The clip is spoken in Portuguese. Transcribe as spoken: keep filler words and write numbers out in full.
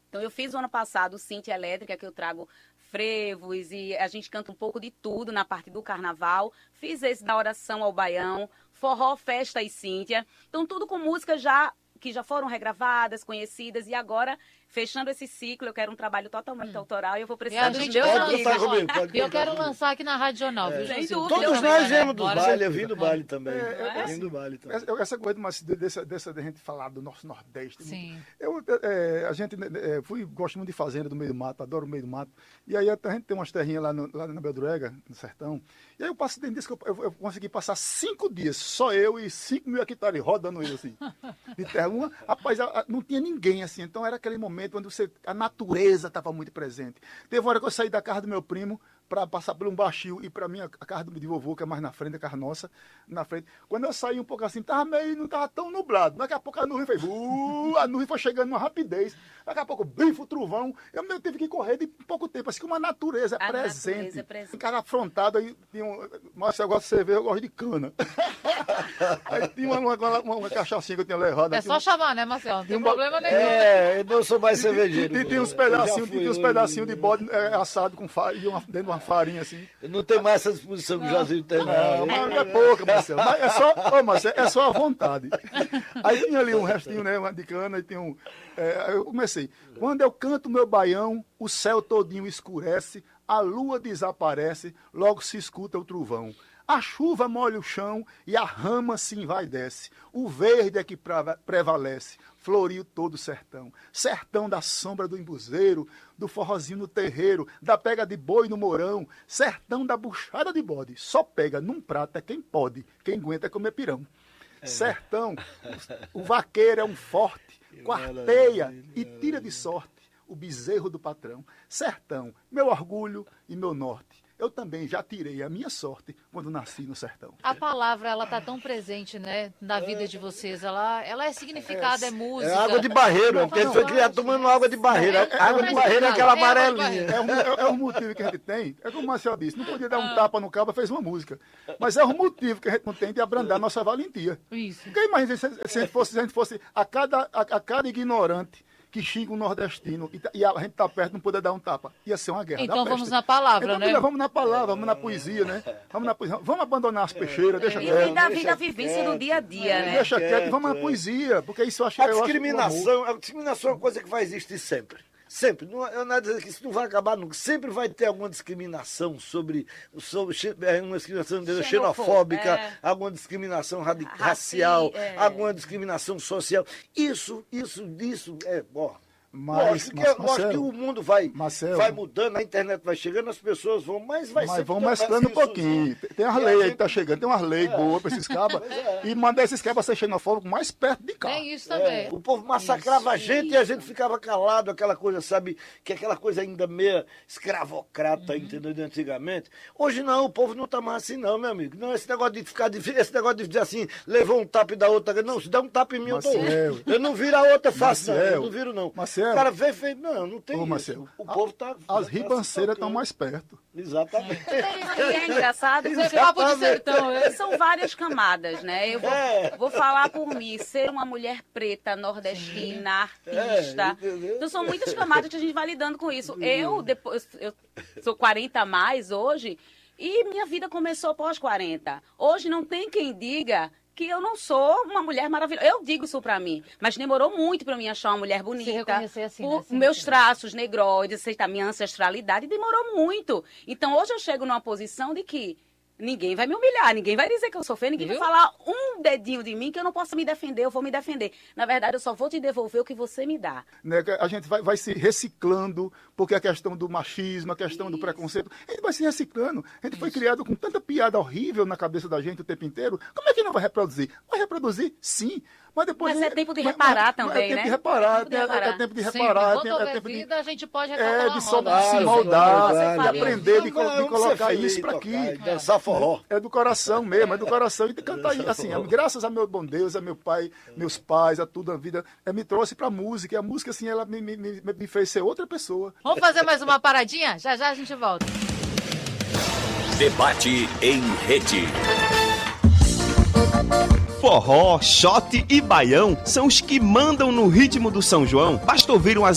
Então eu fiz o ano passado o Cíntia Elétrica, que eu trago frevos e a gente canta um pouco de tudo na parte do carnaval. Fiz esse da oração ao baião, forró, festa e Cíntia. Então tudo com músicas já que já foram regravadas, conhecidas, e agora, fechando esse ciclo, eu quero um trabalho totalmente hum. autoral e eu vou precisar dos meus amigos. E eu quero lançar aqui na Rádio Jornal, é. viu, Sem dúvida. Todos nós viemos do baile, eu vim do baile também. É, é, vim do baile também. Essa, essa coisa de, dessa, dessa de a gente falar do nosso Nordeste. Sim. Eu, é, a gente é, fui, gosto muito de fazenda do meio do mato, adoro o meio do mato. E aí a gente tem umas terrinhas lá, no, lá na Beldurega, no sertão. E aí eu passo dentro disso que eu, eu, eu consegui passar cinco dias, só eu e cinco mil hectares rodando ele assim. De terra. Uma, rapaz, a, a, não tinha ninguém assim. Então era aquele momento onde você, a natureza estava muito presente. Teve uma hora que eu saí da casa do meu primo para passar por um baixio e para mim a casa do vovô, que é mais na frente, a casa nossa, na frente. Quando eu saí um pouco assim, tava meio, não estava tão nublado. Daqui a pouco a nuvem fez, uh, a nuvem foi chegando numa rapidez. Daqui a pouco, bifo, trovão. Eu, eu tive que correr de pouco tempo, assim que uma natureza é a presente. Natureza é presente. Um cara afrontado, aí tinha um, mas eu gosto de cerveja, eu gosto de cana. Aí tinha uma, uma, uma, uma cachaçinha que eu tinha levado. É só um, chamar, né, Marcelo? Não tem um, problema nenhum. É, eu não sou mais cervejeiro. E tem uns pedacinhos, tem uns pedacinhos de bode é, assado com farinha, dentro de uma farinha assim. Não tem mais essa disposição que o Jazinho tem, não. Não, mas é pouca, Marcelo. Mas é só, oh, Marcelo, é só a vontade. Aí tinha ali um restinho, né, de cana, e tinha um... É, aí eu comecei. Quando eu canto meu baião, o céu todinho escurece, a lua desaparece, logo se escuta o trovão. A chuva molha o chão e a rama se envaidece. O verde é que prevalece, floriu todo o sertão. Sertão da sombra do embuzeiro, do forrozinho no terreiro, da pega de boi no morão. Sertão da buchada de bode, só pega num prato é quem pode, quem aguenta é comer pirão. É. Sertão, o vaqueiro é um forte, quarteia e tira de sorte o bezerro do patrão. Sertão, meu orgulho e meu norte. Eu também já tirei a minha sorte quando nasci no sertão. A palavra, ela tá tão presente, né, na vida de vocês. Ela, ela é significada, é, é música. É água de barreiro, não, porque ele foi criado tomando água de barreiro. É, é, água de barreiro é aquela amarelinha. É um, é, é um motivo que a gente tem. É como o Marcelo disse, não podia dar um tapa no cabo, fez uma música. Mas é um motivo que a gente não tem de abrandar nossa valentia. Isso. Porque imagina se, se, a gente fosse, se a gente fosse a cada, a, a cada ignorante que xinga um nordestino e, e a gente tá perto não poder dar um tapa. Ia ser uma guerra. Então vamos na palavra, então, né? Vamos na palavra, vamos na poesia, né? Vamos na poesia. Vamos abandonar as peixeiras, deixa quieto. E da vida, a vivência do dia a dia, né? Deixa quieto e vamos na poesia, porque isso eu acho que a discriminação, a discriminação é uma coisa que vai existir sempre. Sempre. Não, eu não dizer que isso não vai acabar nunca. Sempre vai ter alguma discriminação sobre, sobre uma discriminação xenofóbica, é. alguma discriminação radi- Raci, racial, é. alguma discriminação social. Isso, isso, isso é, ó. Mas, lógico, mas, que, lógico que o mundo vai, Marcelo, vai mudando, a internet vai chegando, as pessoas vão, mas vai mas ser... vão mesclando um pouquinho. Tem, tem as leis gente... aí que tá chegando, tem umas leis é. boas para esses cabas. É. E mandar esses cabas ser xenofóbicos mais perto de cá. Tem isso também. É. O povo massacrava isso. a gente e a gente ficava calado, aquela coisa, sabe, que aquela coisa ainda meio escravocrata, uhum. entendeu, de antigamente. Hoje não, o povo não tá mais assim não, meu amigo. Não, esse negócio de ficar, esse negócio de dizer assim, levou um tapa e da outra, não, se dá um tapa em mim, Marcelo. eu dou. Eu não viro a outra fácil, não, eu não viro não. Marcelo. O cara veio, fez, não, não tem Ô, isso. Marcelo, O povo tá... As ribanceiras estão mais perto. Exatamente. E é engraçado, você papo de sertão, são várias camadas, né? Eu vou, é. vou falar por mim, ser uma mulher preta, nordestina, artista. É, então são muitas camadas que a gente vai lidando com isso. Eu, depois, eu sou quarenta a mais hoje, e minha vida começou pós quarenta. Hoje não tem quem diga que eu não sou uma mulher maravilhosa. Eu digo isso pra mim, mas demorou muito pra mim achar uma mulher bonita. Se reconhecer assim, o, né? Sim, meus sim. traços negroides, aceitar minha ancestralidade, demorou muito. Então hoje eu chego numa posição de que ninguém vai me humilhar, ninguém vai dizer que eu sou feia, ninguém Viu? vai falar um dedinho de mim que eu não possa me defender, eu vou me defender. Na verdade, eu só vou te devolver o que você me dá. Né, a gente vai, vai se reciclando, porque a questão do machismo, a questão Isso. do preconceito, a gente vai se reciclando. A gente Isso. foi criado com tanta piada horrível na cabeça da gente o tempo inteiro. Como é que não vai reproduzir? Vai reproduzir, sim. Mas, depois mas é tempo de reparar mas, também, é né? Tempo de reparar, é tempo de reparar. É tempo de reparar. Sim, é tempo de... vida, a gente pode reparar. É, de so, se moldar, de aprender, de, de colocar isso para aqui. Dançar forró. É do coração mesmo, é do coração. E de cantar assim, graças a meu bom Deus, a meu pai, meus pais, a tudo a vida, é, me trouxe pra música. E a música, assim, ela me, me, me, me fez ser outra pessoa. Vamos fazer mais uma paradinha? Já já a gente volta. Debate em rede. Forró, shot e baião são os que mandam no ritmo do São João. Basta ouvir umas